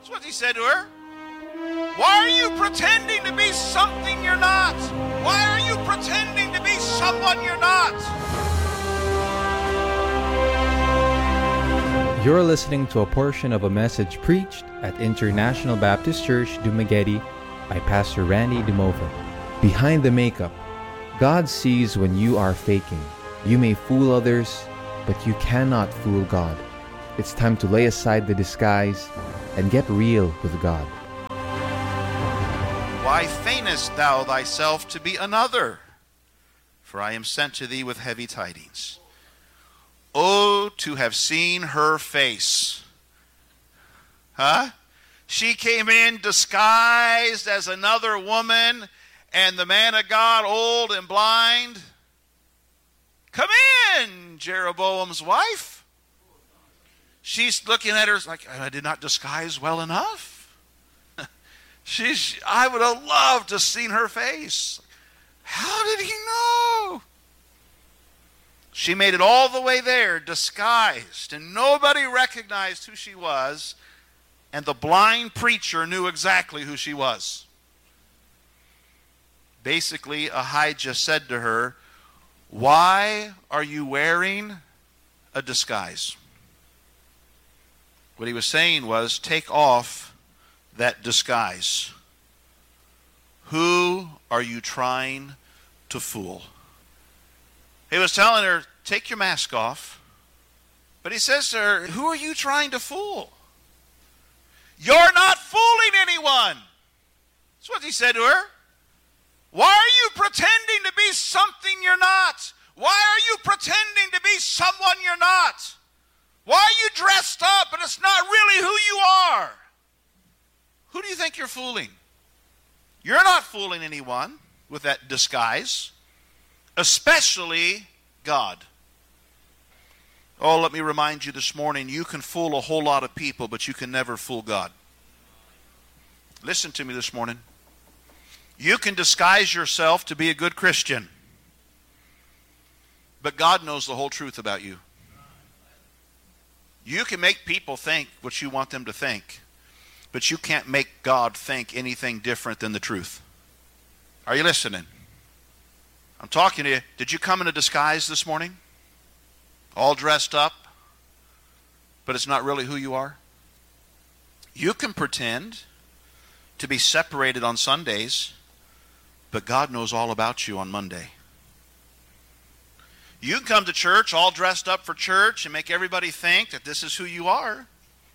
That's what he said to her. Why are you pretending to be something you're not? Why are you pretending to be someone you're not? You're listening to a portion of a message preached at International Baptist Church, Dumaguete by Pastor Randy Dimova. Behind the makeup, God sees when you are faking. You may fool others, but you cannot fool God. It's time to lay aside the disguise and get real with God. Why feignest thou thyself to be another? For I am sent to thee with heavy tidings. Oh, to have seen her face. Huh? She came in disguised as another woman, and the man of God, old and blind. Come in, Jeroboam's wife. She's looking at her like, I did not disguise well enough. I would have loved to have seen her face. How did he know? She made it all the way there, disguised, and nobody recognized who she was, and the blind preacher knew exactly who she was. Basically, Ahijah said to her, why are you wearing a disguise? What he was saying was, take off that disguise. Who are you trying to fool? He was telling her, take your mask off. But he says to her, who are you trying to fool? You're not fooling anyone. That's what he said to her. Why are you pretending to be something you're not? Why are you pretending to be someone you're not? Why are you dressed up and it's not really who you are? Who do you think you're fooling? You're not fooling anyone with that disguise. Especially God. Oh, let me remind you this morning, you can fool a whole lot of people, but you can never fool God. Listen to me this morning. You can disguise yourself to be a good Christian, but God knows the whole truth about you. You can make people think what you want them to think, but you can't make God think anything different than the truth. Are you listening? I'm talking to you. Did you come in a disguise this morning? All dressed up, but it's not really who you are? You can pretend to be separated on Sundays, but God knows all about you on Monday. You can come to church all dressed up for church and make everybody think that this is who you are,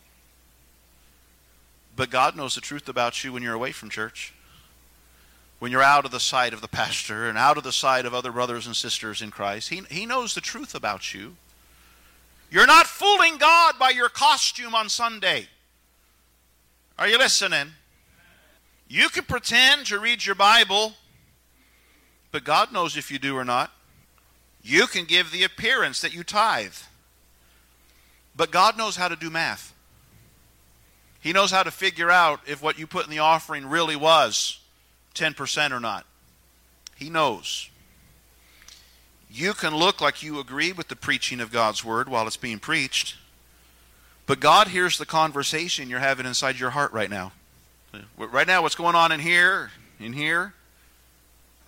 but God knows the truth about you when you're away from church. When you're out of the sight of the pastor and out of the sight of other brothers and sisters in Christ, He knows the truth about you. You're not fooling God by your costume on Sunday. Are you listening? You can pretend to read your Bible, but God knows if you do or not. You can give the appearance that you tithe, but God knows how to do math. He knows how to figure out if what you put in the offering really was 10% or not. He knows. You can look like you agree with the preaching of God's word while it's being preached, but God hears the conversation you're having inside your heart right now. Right now, what's going on in here,